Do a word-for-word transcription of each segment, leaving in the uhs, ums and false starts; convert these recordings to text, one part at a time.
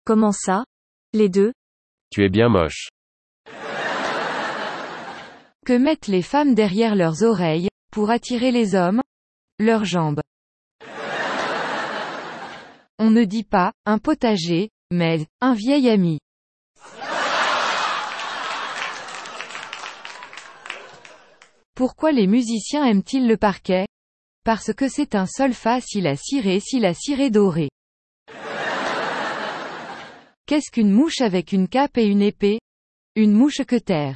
Comment ça? Les deux? Tu es bien moche. Que mettent les femmes derrière leurs oreilles, pour attirer les hommes? Leurs jambes. On ne dit pas, un potager, mais, un vieil ami. Pourquoi les musiciens aiment-ils le parquet? Parce que c'est un sol facile à cirer si la cire est dorée. Qu'est-ce qu'une mouche avec une cape et une épée? Une mouche-queutère.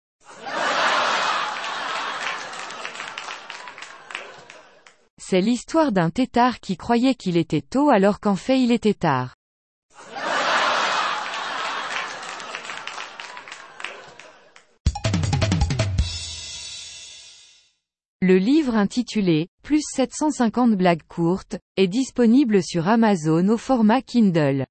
C'est l'histoire d'un têtard qui croyait qu'il était tôt alors qu'en fait il était tard. Le livre intitulé « Plus sept cent cinquante blagues courtes » est disponible sur Amazon au format Kindle.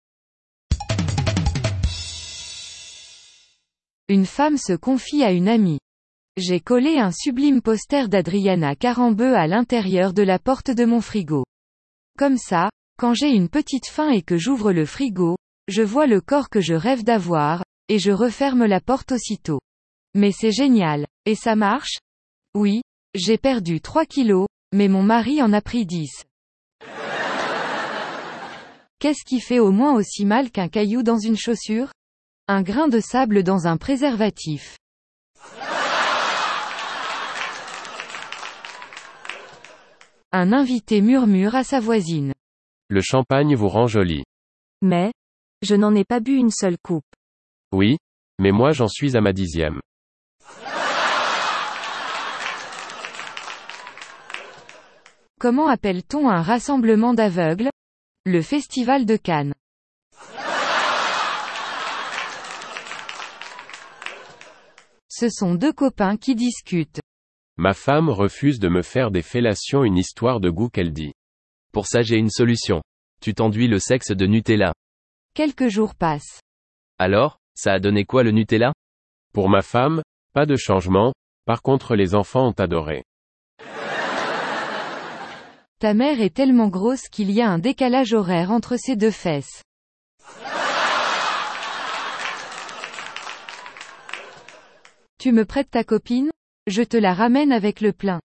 Une femme se confie à une amie. J'ai collé un sublime poster d'Adriana Carambeu à l'intérieur de la porte de mon frigo. Comme ça, quand j'ai une petite faim et que j'ouvre le frigo, je vois le corps que je rêve d'avoir, et je referme la porte aussitôt. Mais c'est génial. Et ça marche? Oui. J'ai perdu trois kilos, mais mon mari en a pris dix. Qu'est-ce qui fait au moins aussi mal qu'un caillou dans une chaussure? Un grain de sable dans un préservatif. Un invité murmure à sa voisine. Le champagne vous rend jolie. Mais, je n'en ai pas bu une seule coupe. Oui, mais moi j'en suis à ma dixième. Comment appelle-t-on un rassemblement d'aveugles? Le Festival de Cannes. Ce sont deux copains qui discutent. Ma femme refuse de me faire des fellations, une histoire de goût qu'elle dit. Pour ça j'ai une solution. Tu t'enduis le sexe de Nutella. Quelques jours passent. Alors, ça a donné quoi le Nutella? Pour ma femme, pas de changement, par contre les enfants ont adoré. Ta mère est tellement grosse qu'il y a un décalage horaire entre ses deux fesses. Tu me prêtes ta copine? Je te la ramène avec le plein.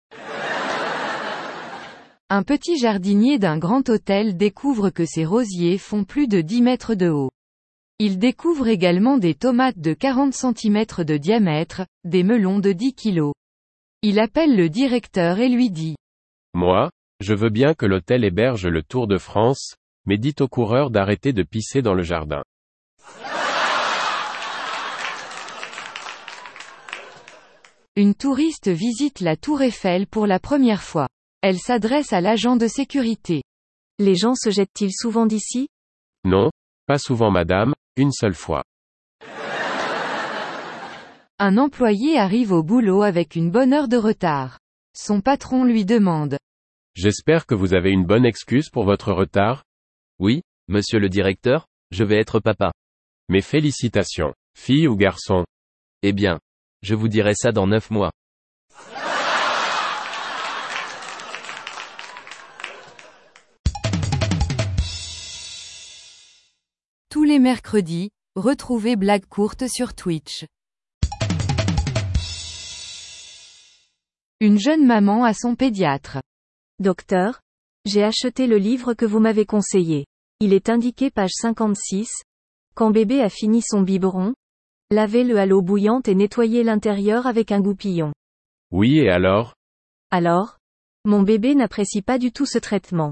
Un petit jardinier d'un grand hôtel découvre que ses rosiers font plus de dix mètres de haut. Il découvre également des tomates de quarante centimètres de diamètre, des melons de dix kilos. Il appelle le directeur et lui dit. Moi, je veux bien que l'hôtel héberge le Tour de France, mais dites aux coureurs d'arrêter de pisser dans le jardin. Une touriste visite la Tour Eiffel pour la première fois. Elle s'adresse à l'agent de sécurité. Les gens se jettent-ils souvent d'ici? Non, pas souvent madame, une seule fois. Un employé arrive au boulot avec une bonne heure de retard. Son patron lui demande. J'espère que vous avez une bonne excuse pour votre retard? Oui, monsieur le directeur, je vais être papa. Mes félicitations, fille ou garçon? Eh bien, je vous dirai ça dans neuf mois. Tous les mercredis, retrouvez Blagues courtes sur Twitch. Une jeune maman à son pédiatre. Docteur, j'ai acheté le livre que vous m'avez conseillé. Il est indiqué page cinquante-six. Quand bébé a fini son biberon, lavez-le à l'eau bouillante et nettoyez l'intérieur avec un goupillon. Oui et alors? Alors? Mon bébé n'apprécie pas du tout ce traitement.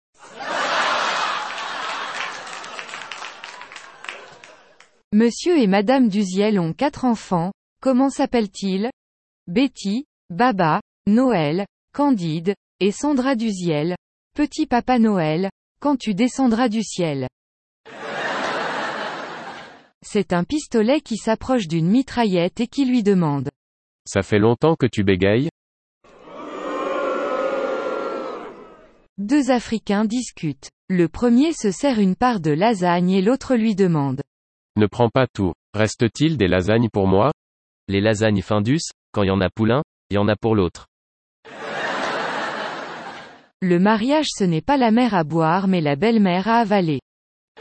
Monsieur et Madame Duziel ont quatre enfants, comment s'appellent-ils? Betty, Baba, Noël, Candide, et Sandra Duziel. Petit Papa Noël, quand tu descendras du ciel. C'est un pistolet qui s'approche d'une mitraillette et qui lui demande. Ça fait longtemps que tu bégayes? Deux Africains discutent. Le premier se sert une part de lasagne et l'autre lui demande. Ne prends pas tout. Reste-t-il des lasagnes pour moi? Les lasagnes Findus, quand y en a pour l'un, y en a pour l'autre. Le mariage ce n'est pas la mère à boire mais la belle-mère à avaler.